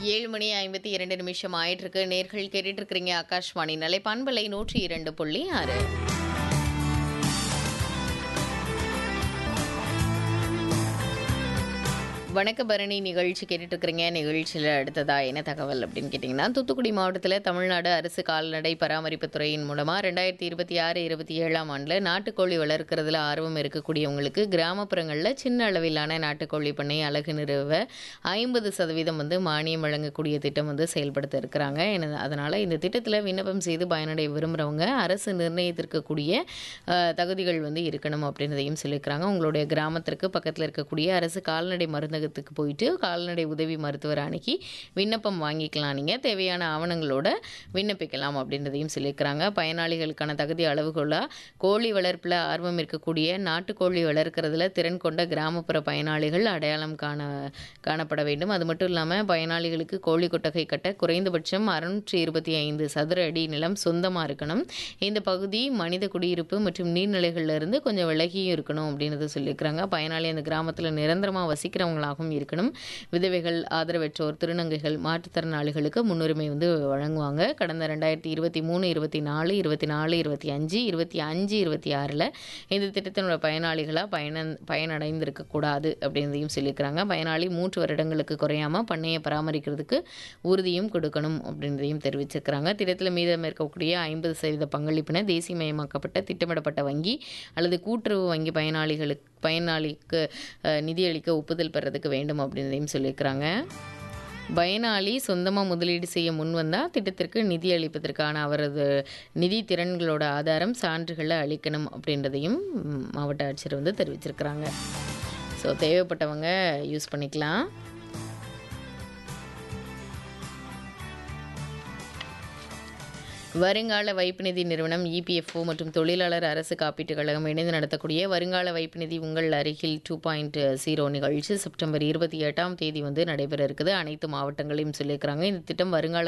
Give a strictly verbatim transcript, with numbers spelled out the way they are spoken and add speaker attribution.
Speaker 1: ஏழு மணி ஐம்பத்தி இரண்டு நிமிஷம் ஆயிட்டிருக்கு. நேர்கள் கேட்டுட்டு இருக்கிறீங்க ஆகாஷ்வாணி நிலை பண்பலை நூற்றி இரண்டு புள்ளி ஆறு. வணக்க பரணி நிகழ்ச்சி கேட்டுட்டு இருக்கிறீங்க. நிகழ்ச்சியில் அடுத்ததா என்ன தகவல் அப்படின்னு கேட்டிங்கன்னா, தூத்துக்குடி மாவட்டத்தில் தமிழ்நாடு அரசு கால்நடை பராமரிப்பு துறையின் மூலமாக ரெண்டாயிரத்தி இருபத்தி ஆறு இருபத்தி ஏழாம் ஆண்டில் நாட்டுக்கோழி வளர்க்குறதுல ஆர்வம் இருக்கக்கூடியவங்களுக்கு கிராமப்புறங்களில் சின்ன அளவிலான நாட்டுக்கோழி பண்ணை அழகு நிறுவ ஐம்பது சதவீதம் வந்து மானியம் வழங்கக்கூடிய திட்டம் வந்து செயல்படுத்த இருக்கிறாங்க. அதனால் இந்த திட்டத்தில் விண்ணப்பம் செய்து பயனடைய விரும்புகிறவங்க அரசு நிர்ணயித்திருக்கக்கூடிய தகுதிகள் வந்து இருக்கணும் அப்படின்றதையும் சொல்லியிருக்கிறாங்க. உங்களுடைய கிராமத்திற்கு பக்கத்தில் இருக்கக்கூடிய அரசு கால்நடை மருந்தக போயிட்டு கால்நடை உதவி மருத்துவர் அணுகி விண்ணப்பம் வாங்கிக்கலாம். நீங்கள் தேவையான ஆவணங்களோட விண்ணப்பிக்கலாம் அப்படின்றதையும் சொல்லியிருக்கிறாங்க. பயனாளிகளுக்கான தகுதி அளவுகோலா கோழி வளர்ப்பில் ஆர்வம் இருக்கக்கூடிய நாட்டுக்கோழி வளர்க்கிறதுல திறன் கொண்ட கிராமப்புற பயனாளிகள் அடையாளம் காண காணப்பட வேண்டும். அது மட்டும் இல்லாமல் பயனாளிகளுக்கு கோழி கொட்டகை கட்ட குறைந்தபட்சம் அறுநூற்றி இருபத்தி ஐந்து சதுர அடி நிலம் சொந்தமாக இருக்கணும். இந்த பகுதி மனித குடியிருப்பு மற்றும் நீர்நிலைகள்ல இருந்து கொஞ்சம் விலகியும் இருக்கணும் அப்படின்றத சொல்லியிருக்கிறாங்க. பயனாளி அந்த கிராமத்தில் நிரந்தரமாக வசிக்கிறவங்களாக இருக்கணும். விதவைகள், ஆதரவற்றோர், திருநங்கைகள், மாற்றுத்திறனாளிகளுக்கு முன்னுரிமை வந்து வழங்குவாங்க. கடந்த ரெண்டாயிரத்தி இருபத்தி மூணு இருபத்தி நாலு இருபத்தி நாலு இருபத்தி அஞ்சு இருபத்தி அஞ்சு இருபத்தி ஆறில் இந்த திட்டத்தினோட பயனாளிகளாக பயன பயனடைந்திருக்க கூடாது அப்படின்றதையும் சொல்லியிருக்கிறாங்க. பயனாளி மூன்று வருடங்களுக்கு குறையாம பண்ணையை பராமரிக்கிறதுக்கு உறுதியும் கொடுக்கணும் அப்படின்றதையும் தெரிவிச்சிருக்கிறாங்க. திட்டத்தில் மீதம் இருக்கக்கூடிய ஐம்பது சதவீத பங்களிப்பினை தேசியமயமாக்கப்பட்ட திட்டமிடப்பட்ட வங்கி அல்லது கூட்டுறவு வங்கி பயனாளிகளுக்கு பயனாளிக்கு நிதியளிக்க ஒப்புதல் பெறதுக்கு வேண்டும் அப்படின்றதையும் சொல்லியிருக்கிறாங்க. பயனாளி சொந்தமாக முதலீடு செய்ய முன் வந்தால் திட்டத்திற்கு நிதி அளிப்பதற்கான அவரது நிதி திறன்களோட ஆதாரம் சான்றுகளை அளிக்கணும் அப்படின்றதையும் மாவட்ட ஆட்சியர் வந்து தெரிவிச்சிருக்கிறாங்க. ஸோ தேவைப்பட்டவங்க யூஸ் பண்ணிக்கலாம். வருங்கால வைப்பு நிதி நிறுவனம் இபிஎஃப்ஓ மற்றும் தொழிலாளர் அரசு காப்பீட்டுக் கழகம் இணைந்து நடத்தக்கூடிய வருங்கால வைப்பு நிதி உங்கள் அருகில் டூ பாயிண்ட் ஜீரோ நிகழ்ச்சி செப்டம்பர் இருபத்தி எட்டாம் தேதி வந்து நடைபெற இருக்குது. அனைத்து மாவட்டங்களையும் சொல்லியிருக்கிறாங்க. இந்த திட்டம் வருங்கால